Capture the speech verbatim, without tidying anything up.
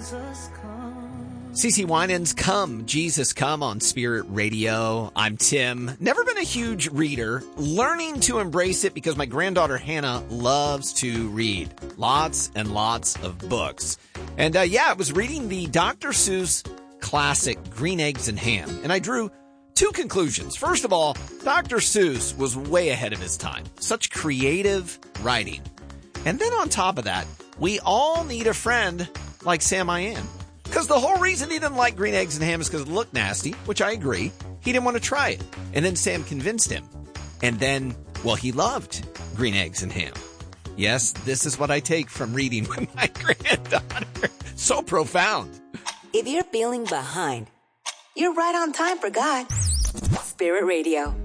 CeCe Winans, Come, Jesus Come on Spirit Radio. I'm Tim. Never been a huge reader. Learning to embrace it because my granddaughter Hannah loves to read. Lots and lots of books. And uh, yeah, I was reading the Doctor Seuss classic Green Eggs and Ham. And I drew two conclusions. First of all, Doctor Seuss was way ahead of his time. Such creative writing. And then on top of that, we all need a friend like Sam I Am. Because the whole reason he didn't like green eggs and ham is because it looked nasty, which I agree. He didn't want to try it. And then Sam convinced him. And then, well, he loved green eggs and ham. Yes, this is what I take from reading with my granddaughter. So profound. If you're feeling behind, you're right on time for God. Spirit Radio.